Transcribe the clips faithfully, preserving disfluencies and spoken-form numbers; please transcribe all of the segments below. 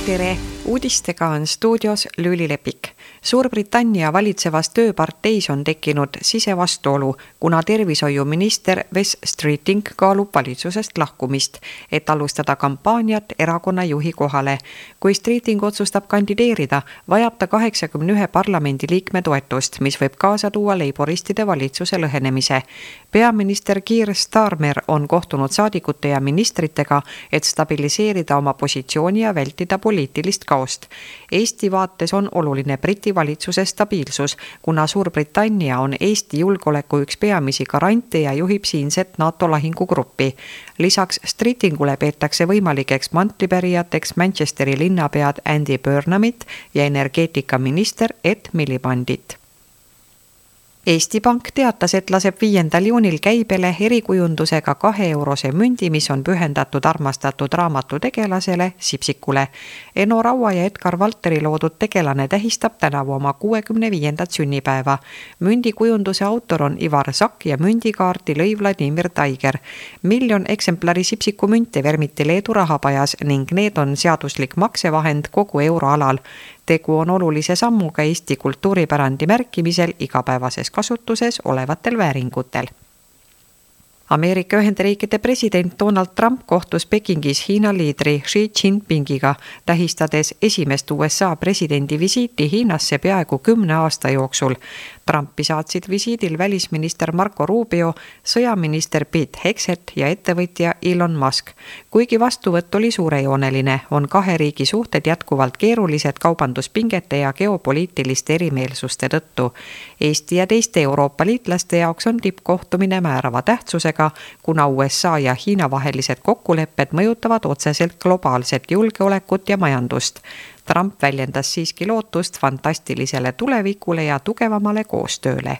Tere! Uudistega on stuudios Lüüli Lepik. Suurbritannia valitsevas tööparteis on tekkinud sisevastuolu, kuna tervishoiuminister Wes Streeting kaalub valitsusest lahkumist, et alustada kampaaniat erakonna juhi kohale. Kui Streeting otsustab kandideerida, vajab ta kaheksakümne ühe parlamendiliikme toetust, mis võib kaasa tuua leiboristide valitsuse lõhenemise. Peaminister Keir Starmer on kohtunud saadikute ja ministritega, et stabiliseerida oma positsiooni ja vältida poliitilist kaost. Eesti vaates on oluline Briti valitsuse stabiilsus, kuna Suurbritannia on Eesti julgeoleku üks peamisi garante ja juhib siinset NATO lahingugruppi. Lisaks Streetingule peetakse võimalikeks mantlipärijateks Manchesteri linnapead Andy Burnhamit ja energeetikaminister Ed Milibandit. Eesti Pank teatas, et laseb viiendal juunil käibele erikujundusega kahe eurose mündi, mis on pühendatud armastatud raamatutegelasele Sipsikule. Eno Raua ja Edgar Valteri loodud tegelane tähistab tänavu oma kuuekümne viiendat sünnipäeva. Mündikujunduse autor on Ivar Sakk ja mündikaarti lõi Vladimir Taiger. Miljon eksemplari Sipsiku münte vermiti Leedu rahapajas ning need on seaduslik maksevahend kogu euroalal. Tegu on olulise sammuga Eesti kultuuripärandi märkimisel igapäevases kasutuses olevatel vääringutel. Ameerika Ühendriikide president Donald Trump kohtus Pekingis Hiina liidri Xi Jinpingiga, tähistades esimest U S A presidendi visiiti Hiinasse peaaegu kümne aasta jooksul. Trumpi saatsid visiidil välisminister Marco Rubio, sõjaminister Pete Hegseth ja ettevõtja Elon Musk. Kuigi vastuvõtt oli suurejooneline, on kahe riigi suhted jätkuvalt keerulised kaubanduspingete ja geopoliitiliste erimeelsuste tõttu. Eesti ja teiste Euroopa liitlaste jaoks on tippkohtumine määrava tähtsusega, kuna U S A ja Hiina vahelised kokkulepped mõjutavad otseselt globaalset julgeolekut ja majandust. Trump väljendas siiski lootust fantastilisele tulevikule ja tugevamale koostööle.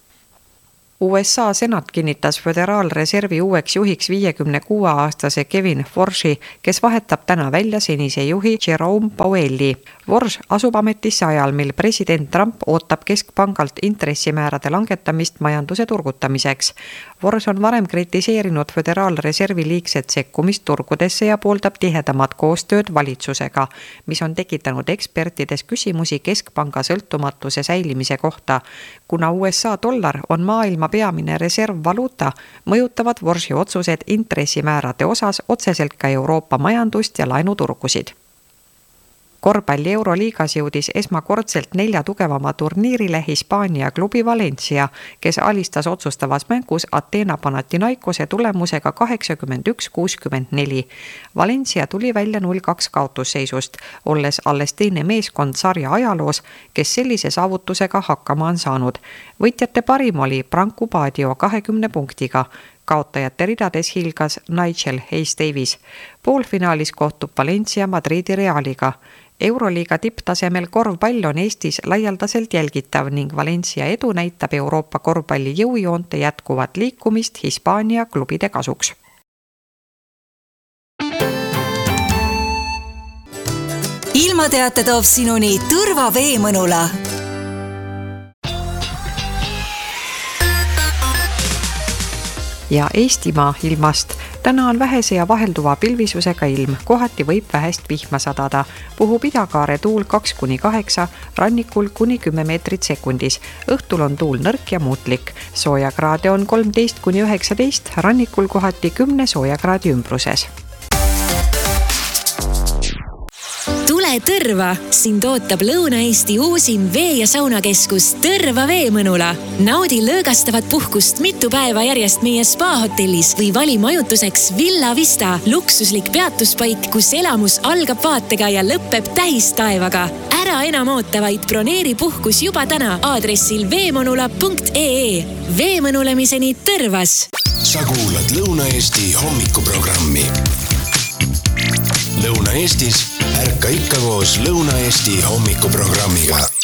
U S A senat kinnitas Föderaalreservi uueks juhiks viiekümne kuue aastase Kevin Warshi, kes vahetab täna välja senise juhi Jerome Powelli. Warsh asub ametisse ajal, mil president Trump ootab keskpangalt intressimäärade langetamist majanduse turgutamiseks. Warsh on varem kritiseerinud Föderaalreservi liigset sekkumist turgudesse ja pooldab tihedamat koostööd valitsusega, mis on tekitanud ekspertides küsimusi keskpanga sõltumatuse säilimise kohta. Kuna U S A dollar on maailma peamine reservvaluuta, mõjutavad Warshi otsused intressimäärade osas otseselt ka Euroopa majandust ja laenuturgusid. Korvpalli Euroliigas jõudis esmakordselt nelja tugevama turniirile Hispaania klubi Valencia, kes alistas otsustavas mängus Ateena Panathinaikose tulemusega kaheksakümmend üks kuuskümmend neli. Valencia tuli välja null kaks kaotusseisust, olles alles teine meeskond sarja ajaloos, kes sellise saavutusega hakkama on saanud. Võitjate parim oli Branko Badio kahekümne punktiga. Kaotajate ridades hilgas Nigel Hayes-Davis. Poolfinaalis kohtub Valencia Madridi Realiga. Euroliiga tipptasemel korvpall on Eestis laialdaselt jälgitav ning Valencia edu näitab Euroopa korvpalli jõujoonte jätkuvat liikumist Hispaania klubide kasuks. Ilmateate toob sinuni Tõrva Veemõnula. Ja Eestimaa ilmast. Täna on vähese ja vahelduva pilvisusega ilm, kohati võib vähest vihma sadada. Puhub idakaare tuul kaks kuni kaheksa, rannikul kuni kümme meetrit sekundis. Õhtul on tuul nõrk ja muutlik. Soojakraade on kolmteist kuni üheksateist, rannikul kohati kümne soojakraadi ümbruses. Tule Tõrva! Sind ootab Lõuna-Eesti uusim vee- ja saunakeskus Tõrva Veemõnula. Naudi lõõgastavat puhkust mitu päeva järjest meie spa-hotellis või vali majutuseks Villa Vista, luksuslik peatuspaik, kus elamus algab vaatega ja lõpeb tähistaevaga. Ära enam oota, vaid broneeri puhkus juba täna aadressil veemõnula punkt ee. Veemõnulemiseni Tõrvas! Sa kuulad Lõuna-Eesti hommikuprogrammi. Lõuna-Eestis ärka ikka koos Lõuna-Eesti hommikuprogrammiga.